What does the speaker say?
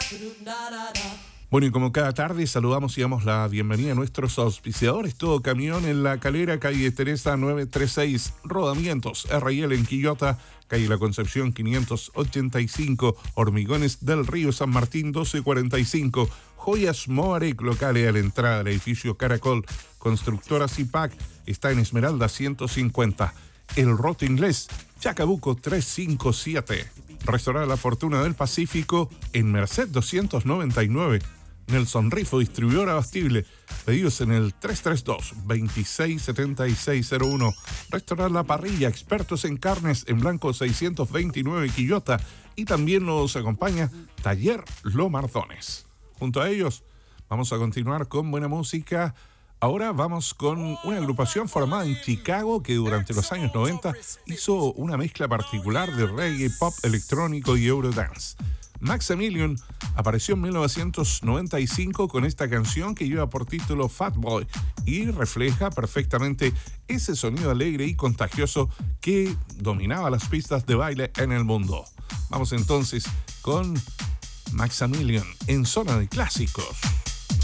Bueno, y como cada tarde saludamos y damos la bienvenida a nuestros auspiciadores. Todo Camión en La Calera, calle Teresa 936, Rodamientos RL en Quillota, calle La Concepción 585, Hormigones del Río San Martín 1245, Joyas Moarec, locales a la entrada del edificio Caracol, Constructora Zipac, está en Esmeralda 150, El Roto Inglés, Chacabuco 357, Restaurante La Fortuna del Pacífico en Merced 299, Nelson Rifo, distribuidor abastible. Pedidos en el 332-267601. Restaurante La Parrilla, expertos en carnes en Blanco 629 Quillota. Y también nos acompaña Taller Lomardones. Junto a ellos vamos a continuar con buena música. Ahora vamos con una agrupación formada en Chicago que durante los años 90 hizo una mezcla particular de reggae, pop electrónico y eurodance. Maximilian apareció en 1995 con esta canción que lleva por título Fat Boy y refleja perfectamente ese sonido alegre y contagioso que dominaba las pistas de baile en el mundo. Vamos entonces con Maximilian en Zona de Clásicos.